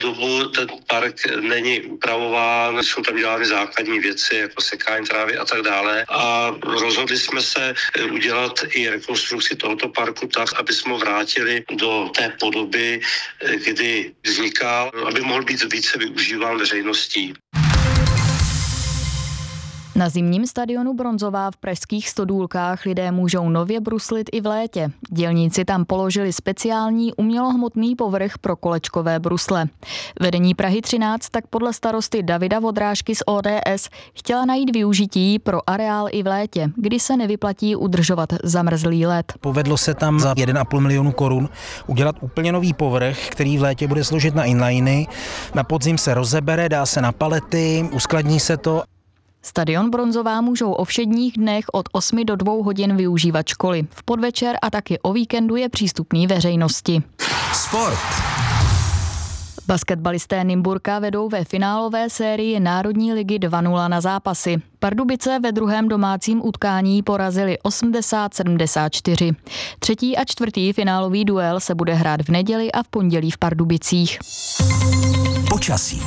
dobu ten park není upravován, jsou tam dělány základní věci, jako sekání trávy a tak dále. A rozhodli jsme se udělat i rekonstrukci tohoto parku tak, aby jsme ho vrátili do té podoby, kdy vznikal, aby mohl být více využíván veřejností. Na zimním stadionu Bronzová v pražských Stodůlkách lidé můžou nově bruslit i v létě. Dělníci tam položili speciální umělohmotný povrch pro kolečkové brusle. Vedení Prahy 13 tak podle starosty Davida Vodrážky z ODS chtěla najít využití pro areál i v létě, kdy se nevyplatí udržovat zamrzlý led. Povedlo se tam za 1,5 milionu korun udělat úplně nový povrch, který v létě bude sloužit na inliny. Na podzim se rozebere, dá se na palety, uskladní se to. Stadion Bronzová můžou o všedních dnech od 8 do 2 hodin využívat školy. V podvečer a taky o víkendu je přístupný veřejnosti. Sport. Basketbalisté Nymburka vedou ve finálové sérii Národní ligy 2-0 na zápasy. Pardubice ve druhém domácím utkání porazili 80-74. Třetí a čtvrtý finálový duel se bude hrát v neděli a v pondělí v Pardubicích. Počasí.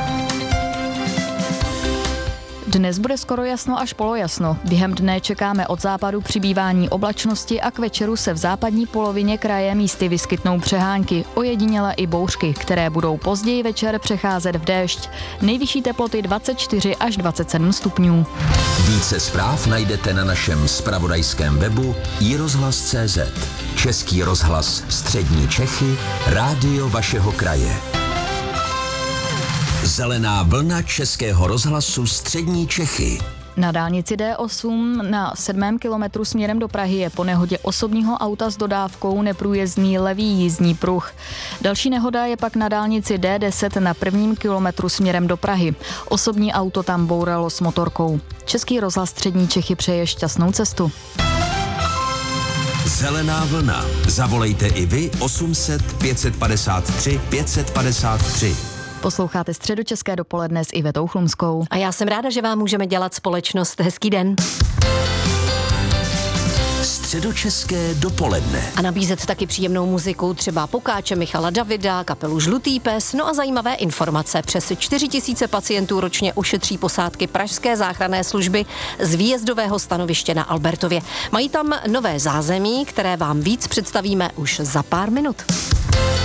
Dnes bude skoro jasno až polojasno. Během dne čekáme od západu přibývání oblačnosti a k večeru se v západní polovině kraje místy vyskytnou přehánky, ojediněle i bouřky, které budou později večer přecházet v déšť. Nejvyšší teploty 24 až 27 stupňů. Více zpráv najdete na našem zpravodajském webu iRozhlas.cz. Český rozhlas Střední Čechy, rádio vašeho kraje. Zelená vlna Českého rozhlasu Střední Čechy. Na dálnici D8 na 7. kilometru směrem do Prahy je po nehodě osobního auta s dodávkou neprůjezdný levý jízdní pruh. Další nehoda je pak na dálnici D10 na 1. kilometru směrem do Prahy. Osobní auto tam bouralo s motorkou. Český rozhlas Střední Čechy přeje šťastnou cestu. Zelená vlna. Zavolejte i vy 800 553 553. Posloucháte Středočeské dopoledne s Ivetou Chlumskou. A já jsem ráda, že vám můžeme dělat společnost. Hezký den. Středočeské dopoledne. A nabízet taky příjemnou muziku, třeba Pokáče Michala Davida, kapelu Žlutý pes, no a zajímavé informace. Přes 4 000 pacientů ročně ušetří posádky Pražské záchranné služby z výjezdového stanoviště na Albertově. Mají tam nové zázemí, které vám víc představíme už za pár minut.